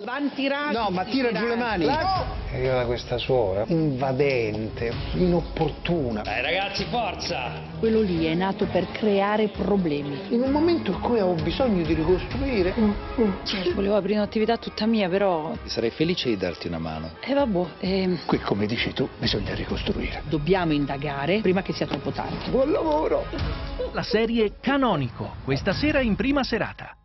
No, ma tira giù le mani. È arrivata questa suora, invadente, inopportuna. Dai ragazzi, forza! Quello lì è nato per creare problemi. In un momento in cui avevo bisogno di ricostruire. Volevo aprire un'attività tutta mia, però... Sarei felice di darti una mano. Vabbè, Qui, come dici tu, bisogna ricostruire. dobbiamo indagare prima che sia troppo tardi. Buon lavoro! La serie Canonico, questa sera in prima serata.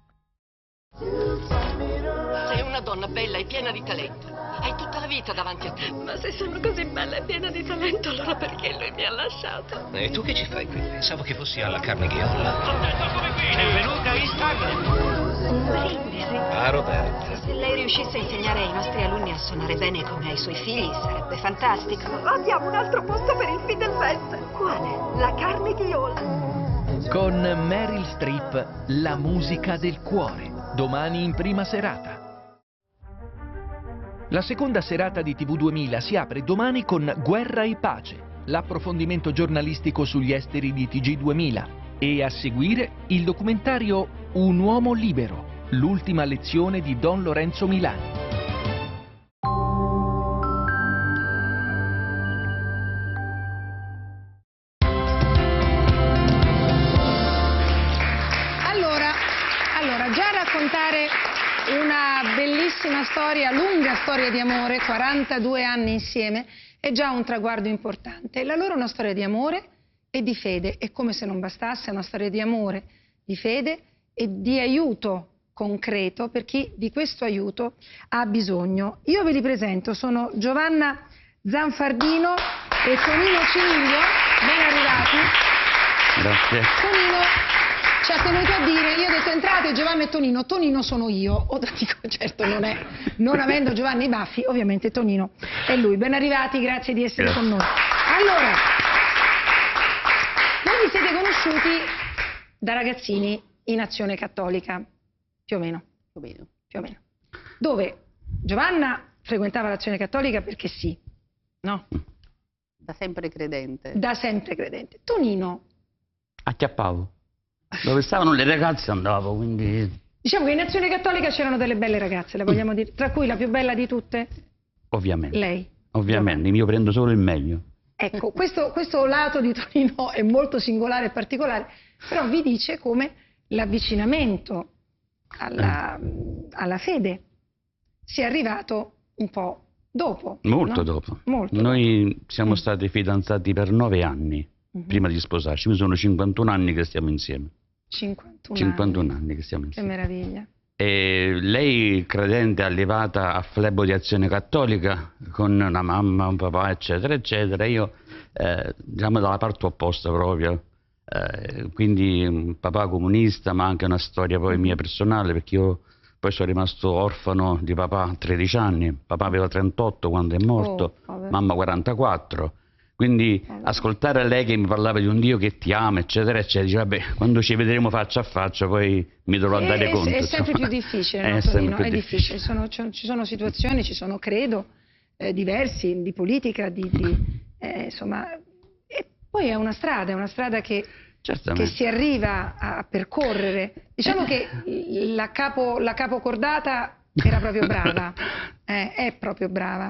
Sei una donna bella e piena di talento. Hai tutta la vita davanti a te. Ma se sono così bella e piena di talento, allora perché lui mi ha lasciato? E tu che ci fai qui? Pensavo che fossi alla Carnegie Hall. Benvenuta in Instagram. Un brindisi. Ah, Roberta. Se lei riuscisse a insegnare ai nostri alunni a suonare bene come ai suoi figli, sarebbe fantastico. Abbiamo un altro posto per il Fidelfest. Quale? La Carnegie Hall. Con Meryl Streep, La musica del cuore, domani in prima serata. La seconda serata di TV 2000 si apre domani con Guerra e Pace, l'approfondimento giornalistico sugli esteri di TG 2000 e a seguire il documentario Un uomo libero, l'ultima lezione di Don Lorenzo Milani. Allora, già raccontare una bellissima storia, lunga storia di amore, 42 anni insieme, è già un traguardo importante. La loro è una storia di amore e di fede, e come se non bastasse, è una storia di amore, di fede e di aiuto concreto per chi di questo aiuto ha bisogno. Io ve li presento, sono Giovanna Zanfardino e Tonino Ciniglio, ben arrivati. Grazie. Tonino ci ha tenuto a dire, io ho detto entrate Giovanna e Tonino, Tonino sono io, dico certo non è, non avendo Giovanni i baffi, ovviamente Tonino è lui. Ben arrivati, grazie di essere con noi. Allora, voi vi siete conosciuti da ragazzini in Azione Cattolica, più o meno, dove Giovanna frequentava l'Azione Cattolica perché sì, no? Da sempre credente. Da sempre credente. Tonino? Acchiappavo. Dove stavano le ragazze andavo, quindi... Diciamo che in Azione Cattolica c'erano delle belle ragazze, le vogliamo dire, tra cui la più bella di tutte? Ovviamente. Lei. Ovviamente, io prendo solo il meglio. Ecco, questo lato di Tonino è molto singolare e particolare, però vi dice come l'avvicinamento alla fede sia arrivato un po' dopo. Molto no? dopo. Molto Noi siamo stati fidanzati per 9 anni, prima di sposarci. Mi sono 51 anni che stiamo insieme. 51 anni che stiamo Che insieme. meraviglia. E lei, credente, arrivata a Flebo di Azione Cattolica, con una mamma, un papà, eccetera, eccetera. Io, diciamo, dalla parte opposta proprio. Quindi un papà comunista, ma anche una storia poi mia personale, perché io poi sono rimasto orfano di papà a 13 anni. Papà aveva 38 quando è morto, mamma 44. Quindi ascoltare lei che mi parlava di un Dio che ti ama, eccetera, eccetera, dice, vabbè, quando ci vedremo faccia a faccia poi mi dovrò dare conto. È sempre più difficile, no, Tonino? È difficile. Ci sono situazioni, ci sono credo diversi, di politica, insomma, e poi è una strada che si arriva a percorrere. Diciamo che la capocordata era proprio brava, è proprio brava.